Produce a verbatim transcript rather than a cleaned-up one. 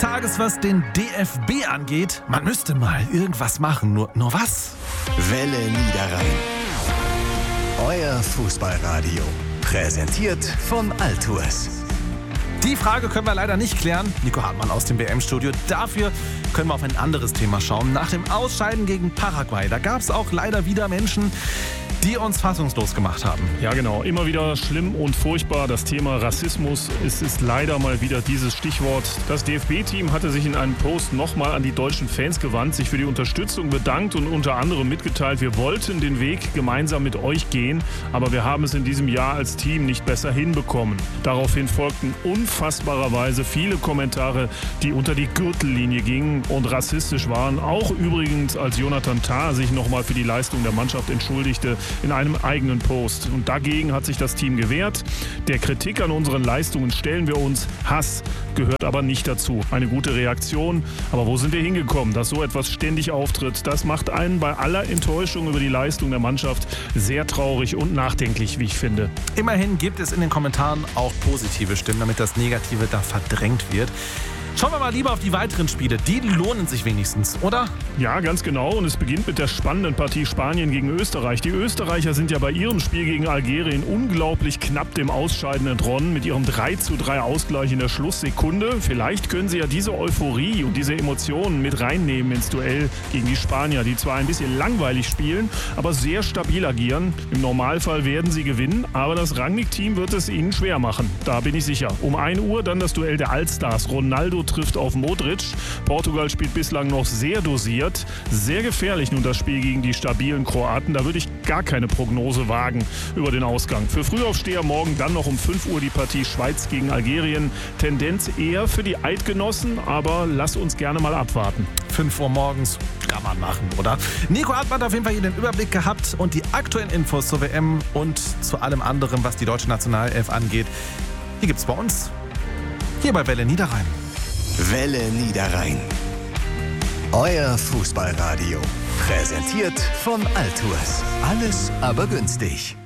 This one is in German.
Tages, was den D F B angeht. Man müsste mal irgendwas machen. Nur, nur was? Welle Niederrhein. Euer Fußballradio. Präsentiert von Altours. Die Frage können wir leider nicht klären. Nico Hartmann aus dem W M-Studio. Dafür können wir auf ein anderes Thema schauen. Nach dem Ausscheiden gegen Paraguay, da gab es auch leider wieder Menschen, die uns fassungslos gemacht haben. Ja genau, immer wieder schlimm und furchtbar. Das Thema Rassismus, es ist leider mal wieder dieses Stichwort. Das D F B-Team hatte sich in einem Post nochmal an die deutschen Fans gewandt, sich für die Unterstützung bedankt und unter anderem mitgeteilt, wir wollten den Weg gemeinsam mit euch gehen, aber wir haben es in diesem Jahr als Team nicht besser hinbekommen. Daraufhin folgten unfassbarerweise viele Kommentare, die unter die Gürtellinie gingen und rassistisch waren. Auch übrigens, als Jonathan Tah sich nochmal für die Leistung der Mannschaft entschuldigte, in einem eigenen Post. Und dagegen hat sich das Team gewehrt. Der Kritik an unseren Leistungen stellen wir uns. Hass gehört aber nicht dazu. Eine gute Reaktion. Aber wo sind wir hingekommen? Dass so etwas ständig auftritt, das macht einen bei aller Enttäuschung über die Leistung der Mannschaft sehr traurig und nachdenklich, wie ich finde. Immerhin gibt es in den Kommentaren auch positive Stimmen, damit das Negative da verdrängt wird. Schauen wir mal lieber auf die weiteren Spiele. Die lohnen sich wenigstens, oder? Ja, ganz genau. Und es beginnt mit der spannenden Partie Spanien gegen Österreich. Die Österreicher sind ja bei ihrem Spiel gegen Algerien unglaublich knapp dem Ausscheiden entronnen mit ihrem drei zu drei Ausgleich in der Schlusssekunde. Vielleicht können sie ja diese Euphorie und diese Emotionen mit reinnehmen ins Duell gegen die Spanier, die zwar ein bisschen langweilig spielen, aber sehr stabil agieren. Im Normalfall werden sie gewinnen, aber das Rangnick-Team wird es ihnen schwer machen. Da bin ich sicher. Um ein Uhr dann das Duell der Allstars. Ronaldo trifft auf Modric. Portugal spielt bislang noch sehr dosiert. Sehr gefährlich nun das Spiel gegen die stabilen Kroaten. Da würde ich gar keine Prognose wagen über den Ausgang. Für Frühaufsteher morgen dann noch um fünf Uhr die Partie Schweiz gegen Algerien. Tendenz eher für die Eidgenossen, aber lass uns gerne mal abwarten. fünf Uhr morgens kann man machen, oder? Nico Hartmann hat auf jeden Fall hier den Überblick gehabt und die aktuellen Infos zur W M und zu allem anderen, was die deutsche Nationalelf angeht, hier gibt's bei uns, hier bei Welle Niederrhein. Welle Niederrhein. Euer Fußballradio. Präsentiert von Altours. Alles aber günstig.